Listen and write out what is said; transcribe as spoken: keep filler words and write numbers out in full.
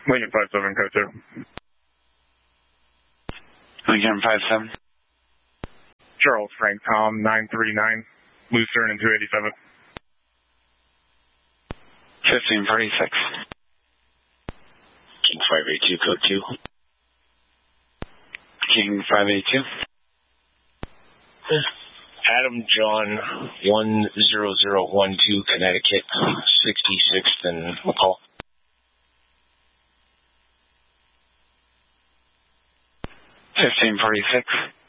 Lincoln five seven, code two. Lincoln five seven. Charles Frank Tom nine three nine, Lucerne and two eighty-seven. fifteen forty-six. King five eight two, code two. King five eight two. Adam John one zero zero one two, Connecticut, sixty-sixth and McCall. fifteen forty-six.